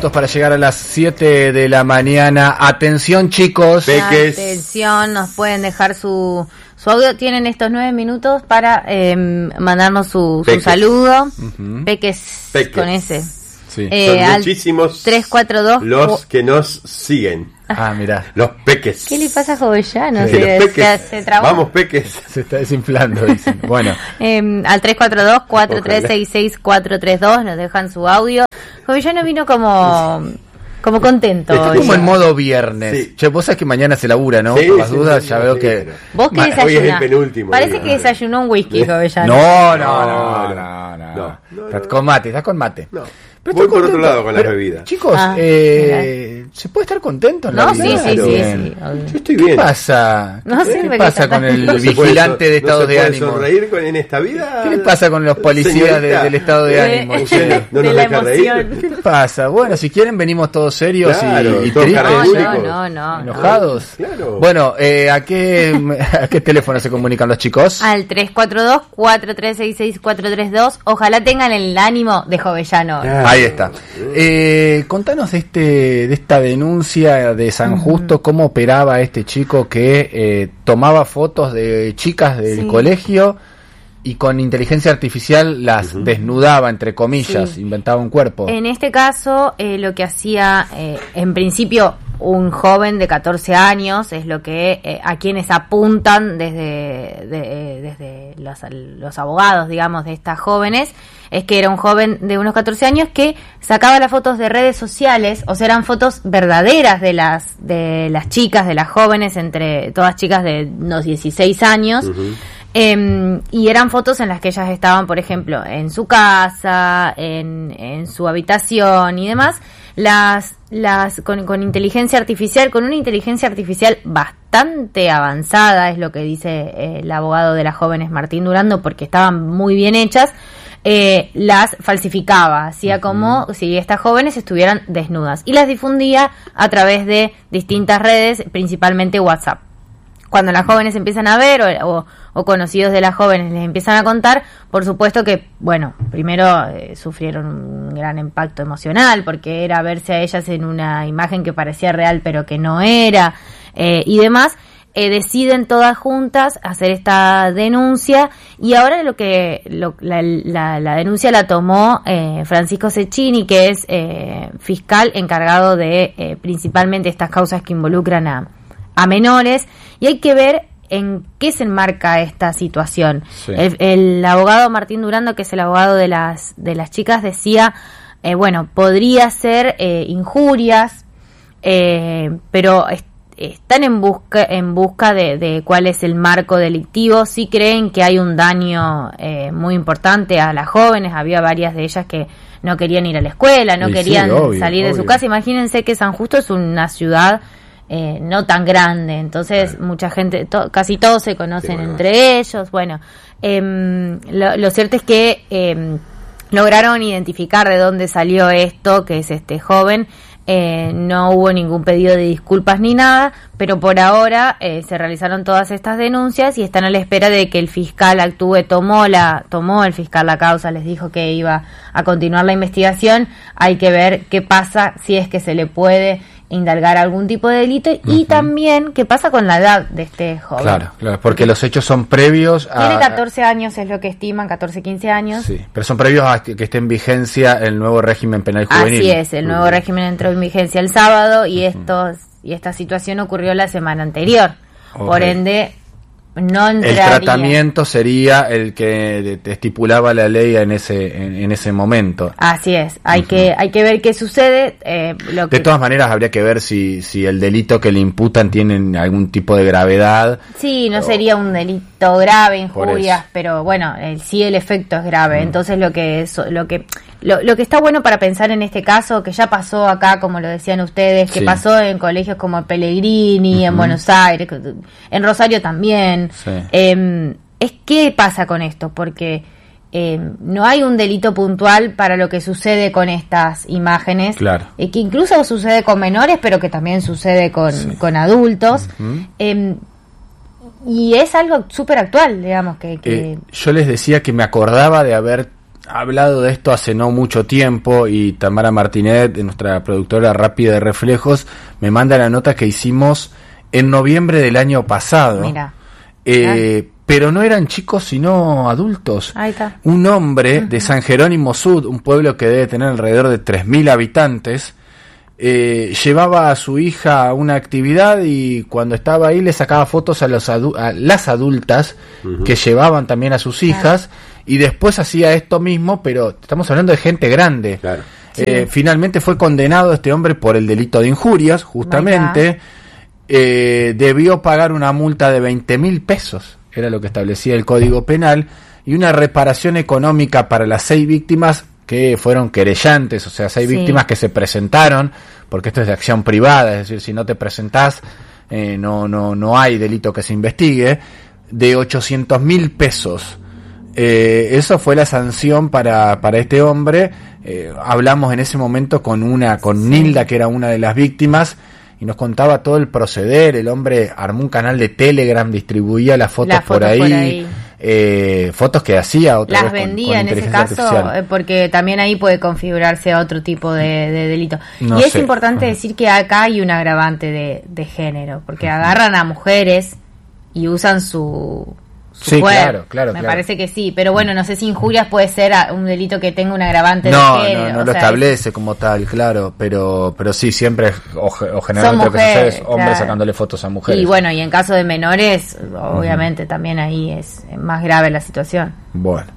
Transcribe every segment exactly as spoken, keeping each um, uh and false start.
minutos para llegar a las siete de la mañana. Atención, chicos. Peques. Atención, nos pueden dejar su, su audio. Tienen estos nueve minutos para eh, mandarnos su, su saludo. Uh-huh. Peques, Peques con ese. Sí. Eh, Son muchísimos tres cuatro dos los que nos siguen. Ah, mirá. Los peques. ¿Qué le pasa a Jovellano? Sí. Se, Los peques. Se, se trabó. Vamos, peques. Se está desinflando, dicen. Bueno. eh, al tres cuatro dos, cuatro tres seis seis, cuatro tres dos nos dejan su audio. Jovellano vino como... Como contento. Está como en modo viernes. Sí. Che, vos sabés que mañana se labura, ¿no? Sí, Por las sí, dudas, sí, ya sí, veo sí, que... Pero... ¿Vos qué desayunás? Hoy es el penúltimo. Parece digo. que desayunó un whisky, Jovellano. No, no, no, no, no, no. no, no, no. Con mate, estás con mate. No. Pero voy por otro lado con la bebida. Chicos, ah, eh, ¿se puede estar contento en no, la vida? Sí, sí, sí, sí. Yo estoy ¿Qué bien. pasa? No ¿Qué, sé, ¿Qué pasa con el no vigilante de estado no de ánimo? ¿No se puede sonreír con, en esta vida? ¿Qué le pasa con los policías de, del estado de ánimo? ¿Usted no nos deja reír? ¿Qué pasa? Bueno, si quieren venimos todos serios claro, y, y tristes. No, no, no, ¿Enojados? No, claro. Bueno, eh, ¿a qué a qué teléfono se comunican los chicos? Al tres cuatro dos, cuatro tres seis seis, cuatro tres dos. Ojalá tengan el ánimo de Jovellano. Claro. Ahí está. Eh, contanos de este de esta denuncia de San uh-huh. Justo, cómo operaba este chico que eh, tomaba fotos de chicas del sí. colegio y con inteligencia artificial las uh-huh. desnudaba, entre comillas, sí. inventaba un cuerpo. En este caso, eh, lo que hacía, eh, en principio, un joven de catorce años, es lo que eh, a quienes apuntan desde, de, desde los, los abogados, digamos, de estas jóvenes, es que era un joven de unos catorce años que sacaba las fotos de redes sociales, o sea, eran fotos verdaderas de las de las chicas, de las jóvenes, entre todas chicas de unos dieciséis años, uh-huh. eh, y eran fotos en las que ellas estaban, por ejemplo, en su casa, en, en su habitación y demás, las las con, con inteligencia artificial, con una inteligencia artificial bastante avanzada, es lo que dice eh, el abogado de las jóvenes, Martín Durando, porque estaban muy bien hechas. Eh, las falsificaba, hacía uh-huh. como si estas jóvenes estuvieran desnudas y las difundía a través de distintas redes, principalmente WhatsApp. Cuando las jóvenes empiezan a ver o, o, o conocidos de las jóvenes les empiezan a contar, por supuesto que, bueno, primero eh, sufrieron un gran impacto emocional porque era verse a ellas en una imagen que parecía real pero que no era, eh, y demás. Eh, deciden todas juntas hacer esta denuncia y ahora lo que lo, la, la, la denuncia la tomó eh, Francisco Cecchini, que es eh, fiscal encargado de eh, principalmente estas causas que involucran a, a menores, y hay que ver en qué se enmarca esta situación. Sí. El, el abogado Martín Durando, que es el abogado de las de las chicas, decía, eh, bueno, podría ser eh, injurias, eh, pero están en busca en busca de, de cuál es el marco delictivo. Sí creen que hay un daño eh, muy importante a las jóvenes. Había varias de ellas que no querían ir a la escuela, no y querían sí, obvio, salir obvio. de su casa. Imagínense que San Justo es una ciudad eh, no tan grande, entonces claro. mucha gente, to- casi todos se conocen sí, bueno. entre ellos. Bueno, eh, lo, lo cierto es que eh, lograron identificar de dónde salió esto, que es este joven. Eh, no hubo ningún pedido de disculpas ni nada, pero por ahora eh, se realizaron todas estas denuncias y están a la espera de que el fiscal actúe. Tomó la tomó el fiscal la causa, les dijo que iba a continuar la investigación. Hay que ver qué pasa, si es que se le puede indalgar algún tipo de delito y uh-huh. también qué pasa con la edad de este joven. Claro, claro, porque los hechos son previos a... Tiene catorce años, es lo que estiman, catorce, quince años. Sí, pero son previos a que esté en vigencia el nuevo régimen penal juvenil. Así es, el nuevo uh-huh. régimen entró en vigencia el sábado y uh-huh. estos y esta situación ocurrió la semana anterior. Okay. Por ende, no entraría. El tratamiento sería el que estipulaba la ley en ese en, en ese momento. Así es, hay uh-huh. que hay que ver qué sucede. Eh, lo que... De todas maneras habría que ver si si el delito que le imputan tiene algún tipo de gravedad. Sí, no o... sería un delito grave, injurias, pero bueno, el, sí el efecto es grave. Uh-huh. Entonces lo que es, lo que lo, lo que está bueno para pensar en este caso, que ya pasó acá, como lo decían ustedes, que sí. pasó en colegios como Pellegrini, uh-huh. en Buenos Aires, en Rosario también. Sí. Eh, es qué pasa con esto, porque eh, no hay un delito puntual para lo que sucede con estas imágenes, claro. eh, que incluso sucede con menores, pero que también sucede con, sí. con adultos. Uh-huh. Eh, y es algo súper actual, digamos que, que... Eh, yo les decía que me acordaba de haber hablado de esto hace no mucho tiempo y Tamara Martinet, nuestra productora rápida de Reflejos, me manda la nota que hicimos en noviembre del año pasado. Mira. Eh, pero no eran chicos sino adultos. Ahí está. Un hombre uh-huh. de San Jerónimo Sud, un pueblo que debe tener alrededor de tres mil habitantes, eh, llevaba a su hija a una actividad y cuando estaba ahí le sacaba fotos a, los adu- a las adultas uh-huh. que llevaban también a sus hijas, claro. y después hacía esto mismo, pero estamos hablando de gente grande. Claro. Eh, sí. Finalmente fue condenado este hombre por el delito de injurias, justamente. Eh, debió pagar una multa de veinte mil pesos, era lo que establecía el Código Penal, y una reparación económica para las seis víctimas que fueron querellantes, o sea, seis sí. víctimas que se presentaron, porque esto es de acción privada, es decir, si no te presentás, eh, no, no, no hay delito que se investigue, de ochocientos mil pesos. Eh, eso fue la sanción para, para este hombre. Eh, hablamos en ese momento con una, con sí. Nilda, que era una de las víctimas, y nos contaba todo el proceder. El hombre armó un canal de Telegram, distribuía las fotos, las fotos por ahí, por ahí. Eh, fotos que hacía otra las vez vendía con, con en ese caso artificial. Porque también ahí puede configurarse otro tipo de, de delito. No y es sé. importante uh-huh. decir que acá hay un agravante de, de género, porque uh-huh. agarran a mujeres y usan su Sí, claro, claro. Me claro. parece que sí, pero bueno, no sé si injurias puede ser un delito que tenga un agravante no, de género. No, no, no o lo sea, establece como tal, claro, pero pero sí, siempre, o, o generalmente lo que sucede es hombres claro. sacándole fotos a mujeres. Y bueno, y en caso de menores, obviamente uh-huh. también ahí es más grave la situación. Bueno,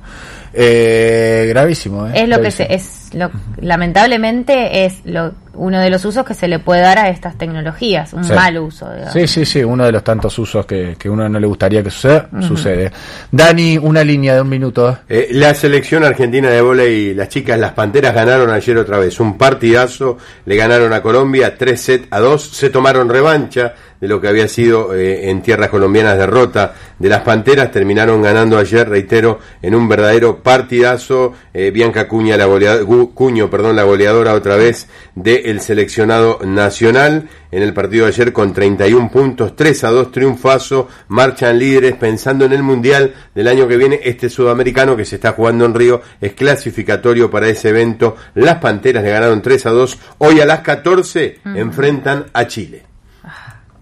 eh, gravísimo, ¿eh? Es lo gravísimo. que se, es lo, lamentablemente es lo, uno de los usos que se le puede dar a estas tecnologías, un sí. mal uso. Digamos. Sí, sí, sí, uno de los tantos usos que, que uno no le gustaría que suceda, uh-huh. sucede. Dani, una línea de un minuto. Eh, la selección argentina de vóley, las chicas, las Panteras ganaron ayer otra vez, un partidazo, le ganaron a Colombia tres sets a dos, se tomaron revancha de lo que había sido eh, en tierras colombianas derrota de las Panteras, terminaron ganando ayer, reitero, en un verdadero partidazo. eh, Bianca Cuña, la goleadora, Cuño, perdón, la goleadora otra vez del seleccionado nacional, en el partido de ayer con treinta y un puntos, tres a dos, triunfazo, marchan líderes pensando en el Mundial del año que viene. Este sudamericano que se está jugando en Río es clasificatorio para ese evento. Las Panteras le ganaron tres a dos, hoy a las catorce uh-huh. enfrentan a Chile.